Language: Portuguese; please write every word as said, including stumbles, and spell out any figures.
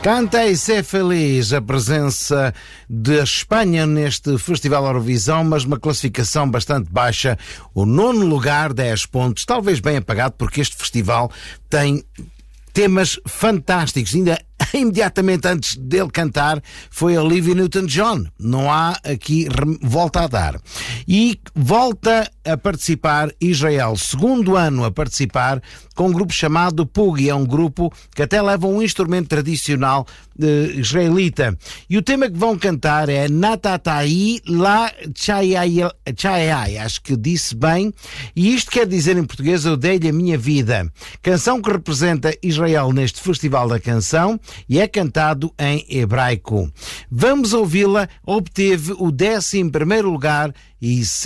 Canta e ser feliz, a presença da Espanha neste Festival Eurovisão, mas uma classificação bastante baixa. O nono lugar, dez pontos, talvez bem apagado, porque este festival tem temas fantásticos. Ainda imediatamente antes dele cantar foi a Olivia Newton-John. Não há aqui volta a dar. E volta a participar Israel, segundo ano a participar, com um grupo chamado Pug. É um grupo que até leva um instrumento tradicional eh, israelita. E o tema que vão cantar é Natatai La Chayai. Acho que disse bem. E isto quer dizer em português: eu dei-lhe a minha vida. Canção que representa Israel neste Festival da Canção e é cantado em hebraico. Vamos ouvi-la. Obteve o décimo primeiro lugar e